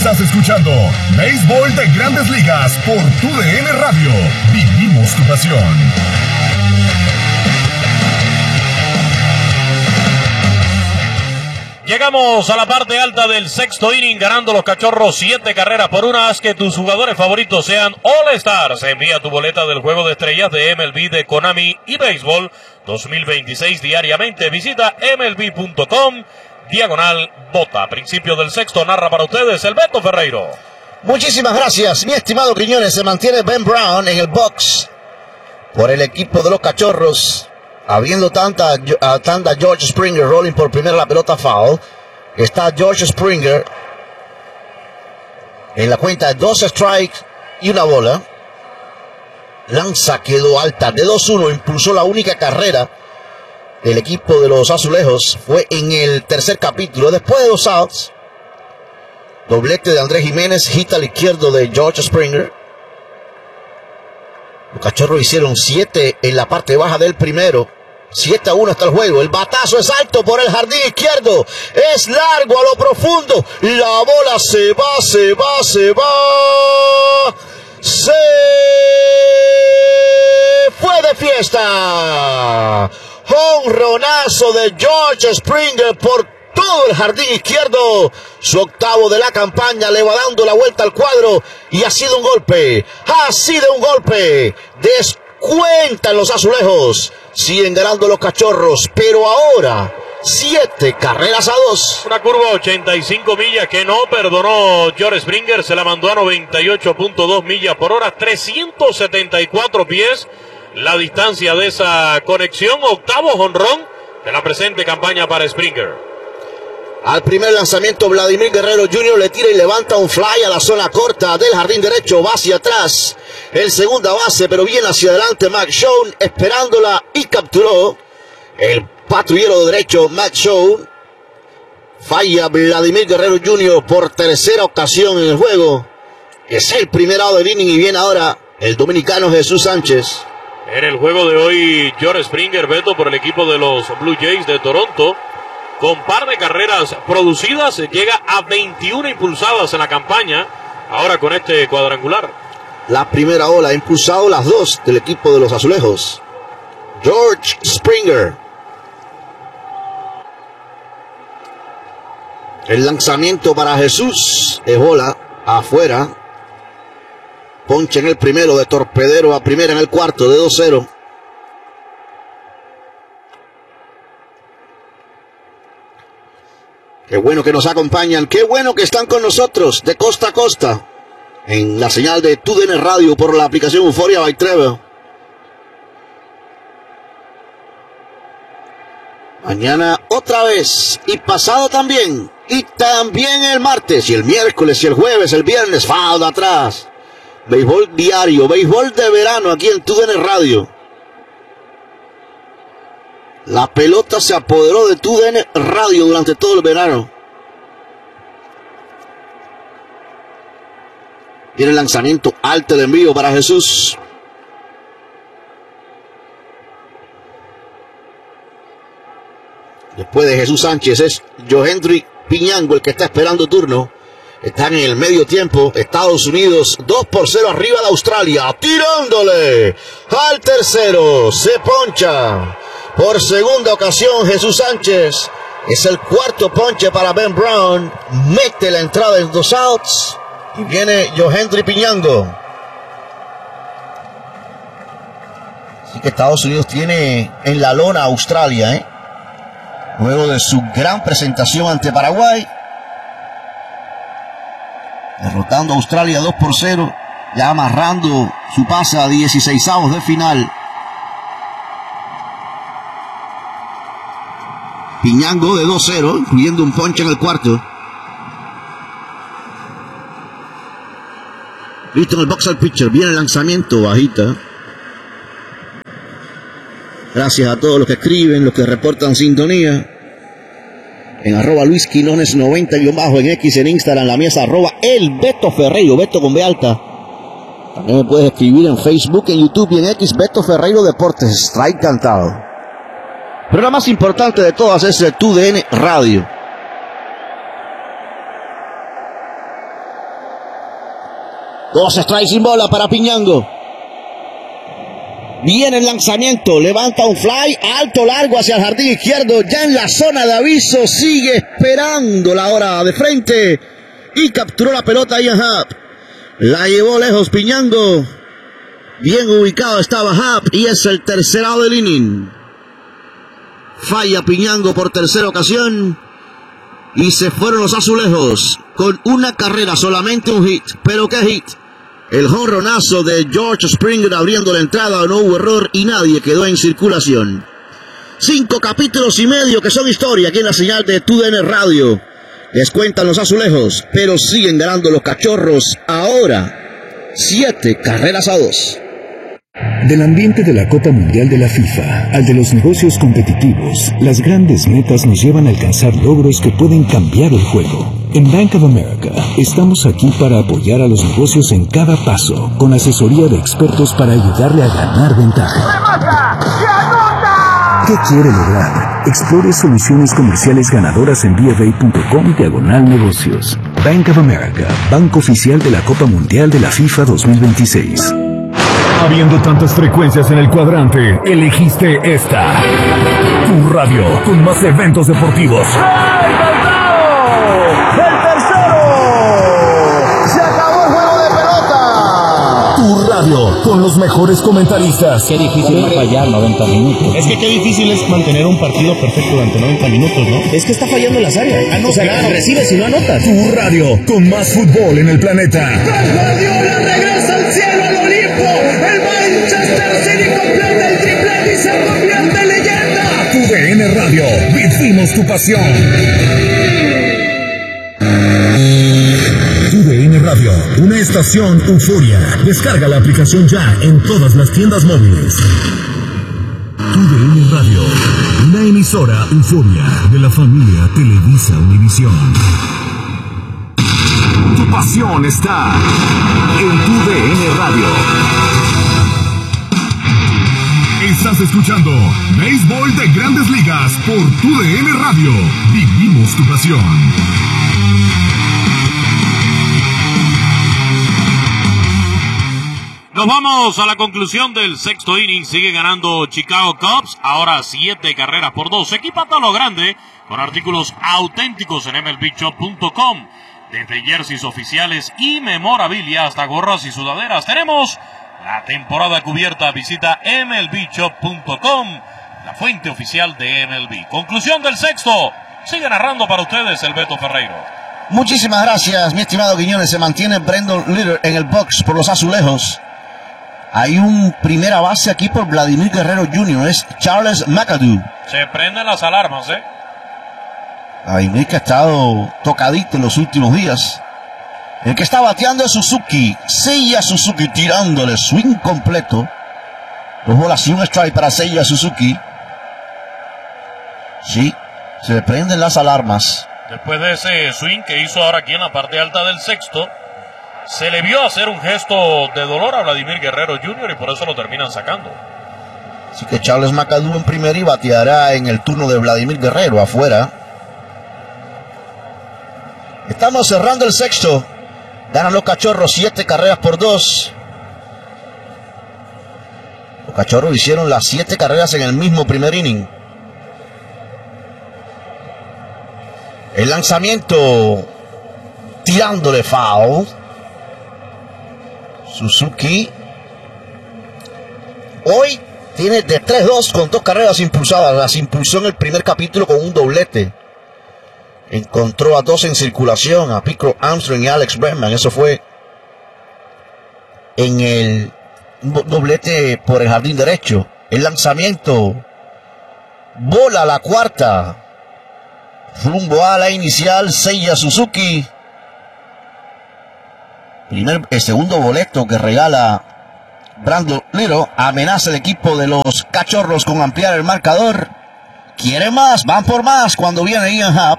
Estás escuchando Béisbol de Grandes Ligas por TUDN Radio. Vivimos tu pasión. Llegamos a la parte alta del sexto inning, ganando los Cachorros 7 carreras por 1. Haz que tus jugadores favoritos sean All-Stars. Envía tu boleta del Juego de Estrellas de MLB, de Konami y Béisbol 2026 diariamente. Visita MLB.com/vota. Principio del sexto, narra para ustedes el Beto Ferreiro. Muchísimas gracias, mi estimado Quiñones. Se mantiene Ben Brown en el box por el equipo de los Cachorros. Habiendo tanda George Springer rolling por primera la pelota foul. Está George Springer en la cuenta de 2 strikes y una bola. Lanza quedó alta de 2-1. Impulsó la única carrera del equipo de los Azulejos. Fue en el tercer capítulo. Después de 2 outs, doblete de Andrés Jiménez, hit al izquierdo de George Springer. Los Cachorros hicieron 7 en la parte baja del primero. 7-1 hasta el juego. El batazo es alto por el jardín izquierdo. Es largo a lo profundo. La bola se va. Se fue de fiesta. Jonronazo de George Springer por todo el jardín izquierdo. Su octavo de la campaña, le va dando la vuelta al cuadro. Y ha sido un golpe. Descuentan los Azulejos. Siguen ganando los Cachorros. Pero ahora 7 carreras a 2. Una curva 85 millas que no perdonó George Springer. Se la mandó a 98.2 millas por hora. 374 pies. La distancia de esa conexión. Octavo jonrón de la presente campaña para Springer. Al primer lanzamiento, Vladimir Guerrero Jr. le tira y levanta un fly a la zona corta del jardín derecho. Va hacia atrás el segunda base, pero viene hacia adelante Mac Schoen, esperándola, y capturó el patrullero derecho Mac Schoen. Falla Vladimir Guerrero Jr. por tercera ocasión en el juego. Es el primer out del inning y viene ahora el dominicano Jesús Sánchez. En el juego de hoy, George Springer, Beto, por el equipo de los Blue Jays de Toronto, con par de carreras producidas, llega a 21 impulsadas en la campaña, ahora con este cuadrangular. La primera ola ha impulsado las 2 del equipo de los Azulejos. George Springer. El lanzamiento para Jesús es bola afuera. Ponche en el primero de torpedero a primera en el cuarto de 2-0. Qué bueno que nos acompañan, qué bueno que están con nosotros de costa a costa en la señal de TUDN Radio por la aplicación Euphoria by Trevor. Mañana otra vez y pasado también, y también el martes y el miércoles y el jueves, el viernes, falda atrás. Béisbol diario, béisbol de verano aquí en TUDN Radio. La pelota se apoderó de TUDN Radio durante todo el verano. Viene el lanzamiento alto de envío para Jesús. Después de Jesús Sánchez es Johendry Piñango el que está esperando turno. Están en el medio tiempo. Estados Unidos 2-0 arriba de Australia. Tirándole al tercero. Se poncha por segunda ocasión Jesús Sánchez. Es el cuarto ponche para Ben Brown. Mete la entrada en 2 outs. Y viene Johendry Piñango. Así que Estados Unidos tiene en la lona a Australia, luego de su gran presentación ante Paraguay. Derrotando a Australia 2-0. Ya amarrando su pase a 16avos de final. Piñango de 2-0, incluyendo un ponche en el cuarto. Listo en el box al pitcher. Viene el lanzamiento bajita. Gracias a todos los que escriben, los que reportan sintonía. En @Luis Quinones 90_ en X, en Instagram, la mesa @el Beto Ferreiro, Beto con B alta. También me puedes escribir en Facebook, en YouTube y en X, Beto Ferreiro Deportes. Strike cantado. Pero la más importante de todas es el TUDN Radio. 2 strikes sin bola para Piñango. Viene el lanzamiento, levanta un fly, alto, largo hacia el jardín izquierdo, ya en la zona de aviso, sigue esperando la hora de frente y capturó la pelota Ian Happ. La llevó lejos Piñango, bien ubicado estaba Happ y es el tercer out del inning. Falla Piñango por tercera ocasión y se fueron los azulejos con una carrera, solamente un hit, pero qué hit. El jonronazo de George Springer abriendo la entrada, no hubo error y nadie quedó en circulación. 5 capítulos y medio que son historia aquí en la señal de TUDN Radio. Les cuentan los azulejos, pero siguen ganando los cachorros ahora 7 carreras a 2. Del ambiente de la Copa Mundial de la FIFA al de los negocios competitivos, las grandes metas nos llevan a alcanzar logros que pueden cambiar el juego. En Bank of America estamos aquí para apoyar a los negocios en cada paso, con asesoría de expertos para ayudarle a ganar ventaja. ¿Qué quiere lograr? Explore soluciones comerciales ganadoras en bfa.com/negocios. Bank of America, banco oficial de la Copa Mundial de la FIFA 2026. Habiendo tantas frecuencias en el cuadrante, elegiste esta. Tu radio con más eventos deportivos. ¡El tercero! ¡Se acabó el juego de pelota! Tu radio con los mejores comentaristas. Qué difícil no fallar 90 minutos. Es que qué difícil es mantener un partido perfecto durante 90 minutos, ¿no? Es que está fallando las áreas. O sea, recibes y no anotas. Tu radio con más fútbol en el planeta. Guardiola regresa al cielo, al Olimpo. El Manchester City completa el triplete y se convierte en leyenda. TUDN Radio, vivimos tu pasión. TUDN Radio, una estación euforia. Descarga la aplicación ya en todas las tiendas móviles. TUDN Radio, una emisora euforia de la familia Televisa Univisión. Tu pasión está en TUDN Radio. Estás escuchando Béisbol de Grandes Ligas por TUDN Radio. Vivimos tu pasión. Nos vamos a la conclusión del sexto inning. Sigue ganando Chicago Cubs. Ahora 7 carreras por 2. Equipando a lo grande con artículos auténticos en MLBShop.com. Desde jerseys oficiales y memorabilia hasta gorras y sudaderas. Tenemos la temporada cubierta. Visita MLBShop.com, la fuente oficial de MLB. Conclusión del sexto. Sigue narrando para ustedes el Beto Ferreiro. Muchísimas gracias, mi estimado Quiñones. Se mantiene Brendan Litter en el box por los azulejos. Hay un primera base aquí por Vladimir Guerrero Jr. Es Charles McAdoo. Se prenden las alarmas, Vladimir que ha estado tocadito en los últimos días. El que está bateando es Suzuki. Seiya Suzuki tirándole swing completo. 2 bolas y un strike para Seiya Suzuki. Sí, se prenden las alarmas. Después de ese swing que hizo ahora aquí en la parte alta del sexto, se le vio hacer un gesto de dolor a Vladimir Guerrero Jr. y por eso lo terminan sacando. Así que Charles McAdoo en primera y bateará en el turno de Vladimir Guerrero afuera. Estamos cerrando el sexto. Ganan los cachorros 7 carreras por 2. Los cachorros hicieron las 7 carreras en el mismo primer inning. El lanzamiento tirándole foul. Suzuki hoy tiene de 3-2 con 2 carreras impulsadas. Las impulsó en el primer capítulo con un doblete. Encontró a 2 en circulación, a Pico Armstrong y Alex Bregman. Eso fue en el doblete por el jardín derecho. El lanzamiento, bola a la cuarta, rumbo a la inicial. Seiya Suzuki. El segundo boleto que regala Brandon Little. Amenaza el equipo de los cachorros con ampliar el marcador. Quiere más, van por más cuando viene Ian Happ.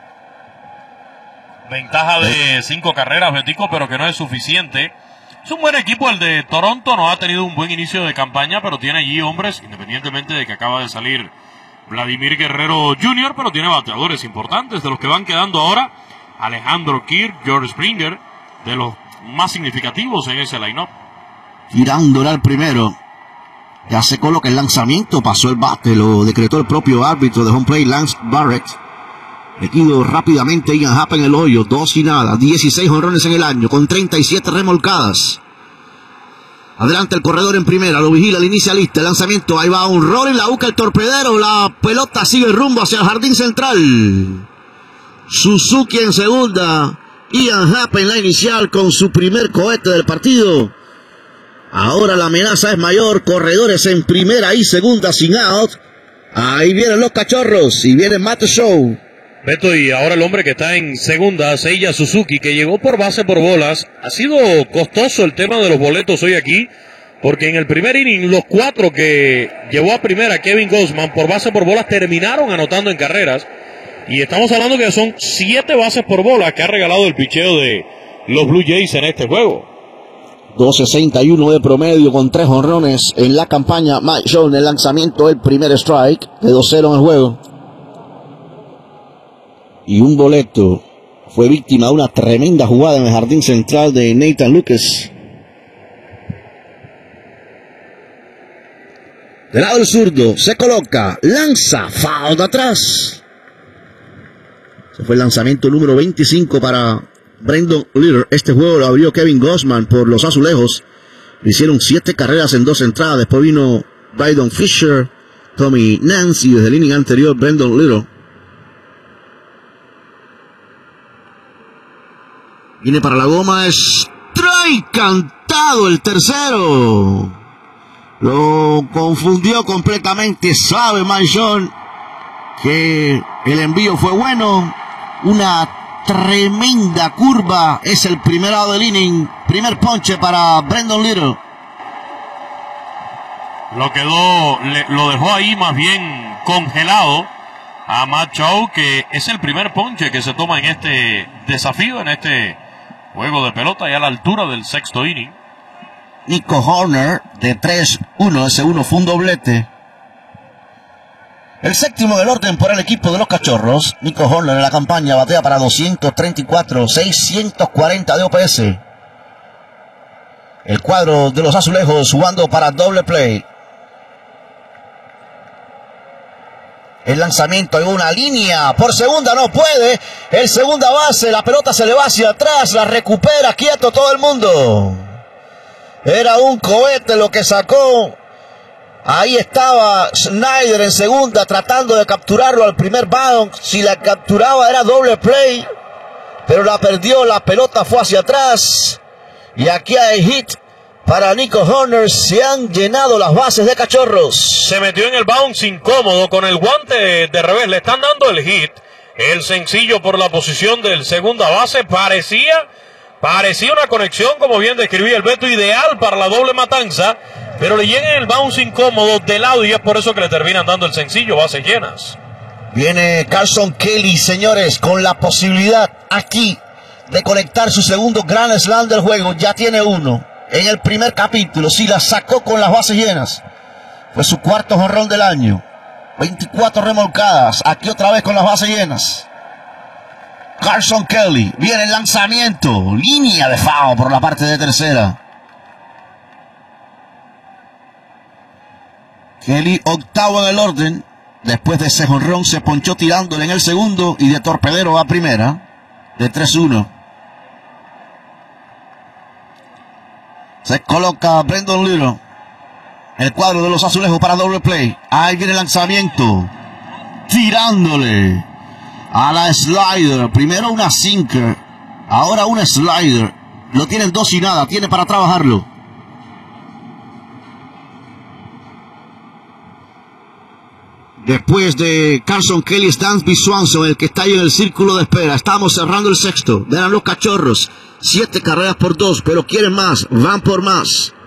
Ventaja de 5 carreras, Betico, pero que no es suficiente. Es un buen equipo el de Toronto. No ha tenido un buen inicio de campaña, pero tiene allí hombres, independientemente de que acaba de salir Vladimir Guerrero Jr., pero tiene bateadores importantes. De los que van quedando ahora, Alejandro Kirk, George Springer. De los más significativos en ese line-up. Tirándole al primero. Ya se coloca el lanzamiento, pasó el bate, lo decretó el propio árbitro de home plate, Lance Barrett. Metido rápidamente Ian Happ en el hoyo, 2-0, 16 jonrones en el año, con 37 remolcadas. Adelante el corredor en primera, lo vigila el inicialista, el lanzamiento, ahí va un rolling, la busca el torpedero, la pelota sigue rumbo hacia el jardín central. Suzuki en segunda, Ian Happ en la inicial con su primer cohete del partido. Ahora la amenaza es mayor, corredores en primera y segunda sin out. Ahí vienen los Cachorros y viene Matt Show. Beto, y ahora el hombre que está en segunda, Seiya Suzuki, que llegó por base por bolas. Ha sido costoso el tema de los boletos hoy aquí, porque en el primer inning los 4 que llevó a primera Kevin Gausman por base por bolas terminaron anotando en carreras. Y estamos hablando que son 7 bases por bolas que ha regalado el picheo de los Blue Jays en este juego. 2.61 de promedio con 3 jonrones en la campaña. Mike Shaw en el lanzamiento, el primer strike de 2-0 en el juego. Y un boleto fue víctima de una tremenda jugada en el jardín central de Nathan Lucas. Del lado del zurdo se coloca, lanza, foul de atrás. Se fue el lanzamiento número 25 para Brandon Little. Este juego lo abrió Kevin Gausman por los Azulejos. Le hicieron 7 carreras en 2 entradas. Después vino Brydon Fisher, Tommy Nance y desde el inning anterior Brandon Little. Viene para la goma, strike cantado el tercero. Lo confundió completamente. Sabe Maishon que el envío fue bueno. Una tremenda curva. Es el primer lado del inning. Primer ponche para Brandon Little. Lo dejó ahí más bien congelado a Matt Shaw, que es el primer ponche que se toma en este desafío, en este juego de pelota, y a la altura del 6º inning. Nico Hoerner de 3-1. Ese 1 fue un doblete. El 7º del orden por el equipo de los Cachorros. Nico Hoerner en la campaña batea para 234, 640 de OPS. El cuadro de los Azulejos jugando para doble play. El lanzamiento en una línea por segunda, no puede. El segunda base, la pelota se le va hacia atrás, la recupera, quieto todo el mundo. Era un cohete lo que sacó. Ahí estaba Snyder en segunda tratando de capturarlo al primer bound. Si la capturaba era doble play, pero la perdió, la pelota fue hacia atrás. Y aquí hay hit para Nico Hoerner. Se han llenado las bases de Cachorros. Se metió en el bounce incómodo con el guante de revés. Le están dando el hit. El sencillo por la posición del segunda base. Parecía una conexión, como bien describía el Beto, ideal para la doble matanza. Pero le llega en el bounce incómodo de lado y es por eso que le terminan dando el sencillo, bases llenas. Viene Carson Kelly, señores, con la posibilidad aquí de conectar su segundo Grand Slam del juego. Ya tiene uno en el primer capítulo. Sí, la sacó con las bases llenas. Fue su 4º jonrón del año. 24 remolcadas. Aquí otra vez con las bases llenas. Carson Kelly. Viene el lanzamiento. Línea de foul por la parte de tercera. Kelly, 8º en el orden. Después de ese jonrón se ponchó tirándole en el segundo y de torpedero a primera. De 3-1. Se coloca Brandon Little. El cuadro de los Azulejos para doble play. Ahí viene el lanzamiento. Tirándole a la slider. Primero una sinker. Ahora una slider. Lo tienen 2-0. Tiene para trabajarlo. Después de Carson Kelly, Dansby Swanson, el que está ahí en el círculo de espera. Estamos cerrando el 6º. Verán los Cachorros. 7 carreras por 2, pero quieren más. Van por más.